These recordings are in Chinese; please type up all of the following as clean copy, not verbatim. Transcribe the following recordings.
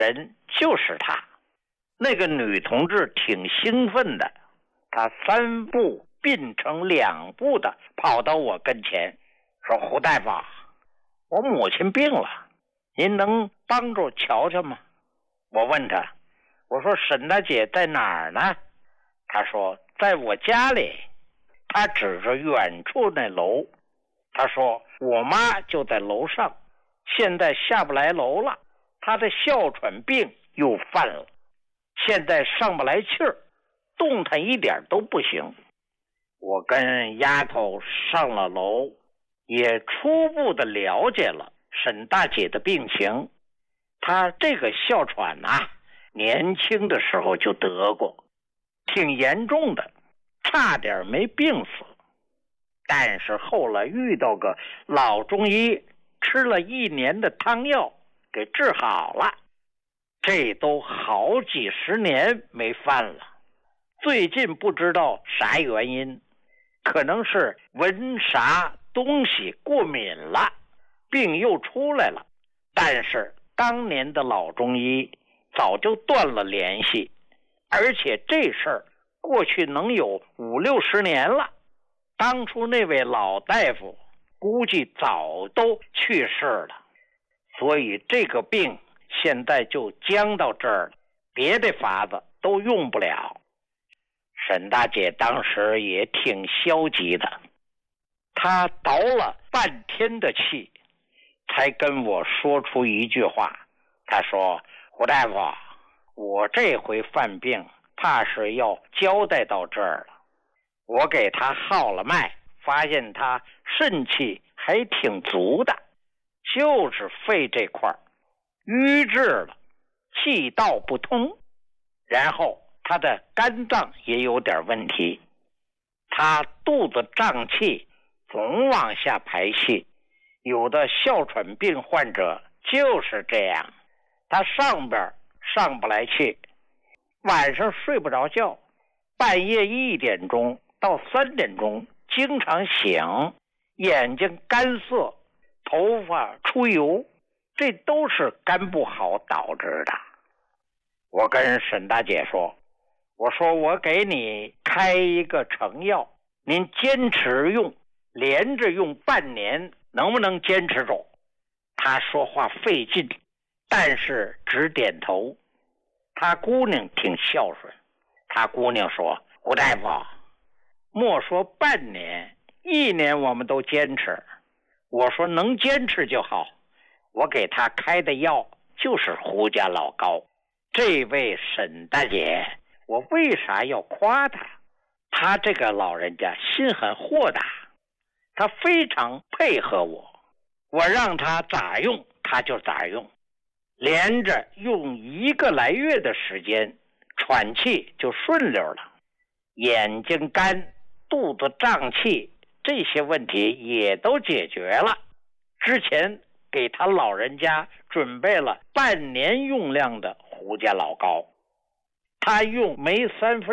人就是他。那个女同志挺兴奋的，她3步并成2步的跑到我跟前，说：“胡大夫，我母亲病了，您能帮助瞧瞧吗？”我问他，我说：“沈大姐在哪儿呢？”他说：“在我家里。”他指着远处那楼，他说：“我妈就在楼上，现在下不来楼了，她的哮喘病又犯了，现在上不来气儿，动弹一点都不行。”我跟丫头上了楼，也初步的了解了沈大姐的病情。她这个哮喘年轻的时候就得过，挺严重的，差点没病死。但是后来遇到个老中医，吃了1年的汤药给治好了，这都好几十年没犯了。最近不知道啥原因，可能是闻啥东西过敏了，病又出来了。但是当年的老中医早就断了联系，而且这事儿过去能有50-60年了。当初那位老大夫估计早都去世了，所以这个病现在就僵到这儿了，别的法子都用不了。沈大姐当时也挺消极的，她倒了半天的气，才跟我说出一句话。她说：“胡大夫，我这回犯病怕是要交代到这儿了。”我给他号了脉，发现他肾气还挺足的，就是肺这块瘀滞了，气道不通，然后他的肝脏也有点问题，他肚子胀气，总往下排气。有的哮喘病患者就是这样，他上边上不来气，晚上睡不着觉，半夜1点钟到3点钟经常醒，眼睛干涩，头发出油，这都是肝不好导致的。我跟沈大姐说，我说我给你开一个成药，您坚持用，连着用半年，能不能坚持住？她说话费劲，但是只点头。她姑娘挺孝顺，她姑娘说：“胡大夫，莫说半年，1年我们都坚持。”我说能坚持就好。我给他开的药就是胡家老膏。这位沈大姐，我为啥要夸她？她这个老人家心很豁达，她非常配合我，我让她咋用她就咋用，连着用1个来月的时间，喘气就顺溜了，眼睛干，肚子胀气，这些问题也都解决了。之前给他老人家准备了半年用量的胡家老膏，他用没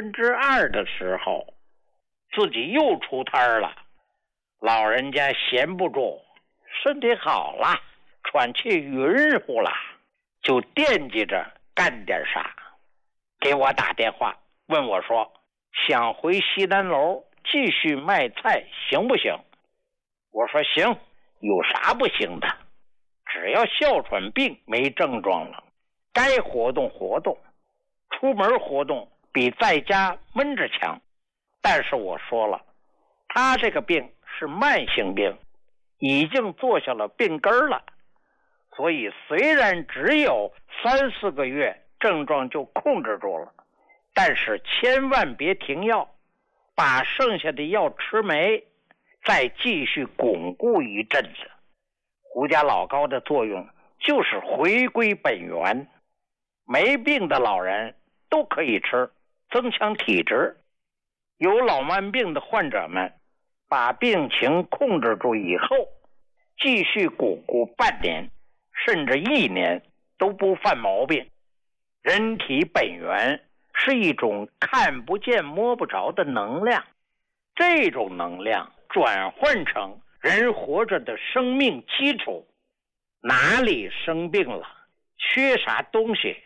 2/3的时候，自己又出摊了。老人家闲不住，身体好了，喘气匀乎了，就惦记着干点啥，给我打电话问我说，想回西南楼继续卖菜行不行？我说行，有啥不行的？只要哮喘病没症状了，该活动活动，出门活动比在家闷着强。但是我说了，他这个病是慢性病，已经做下了病根了，所以虽然只有3-4个月症状就控制住了，但是千万别停药，把剩下的药吃没，再继续巩固一阵子。胡家老膏的作用就是回归本源，没病的老人都可以吃，增强体质。有老慢病的患者们把病情控制住以后，继续巩固半年甚至1年都不犯毛病。人体本源是一种看不见摸不着的能量，这种能量转换成人活着的生命基础，哪里生病了，缺啥东西，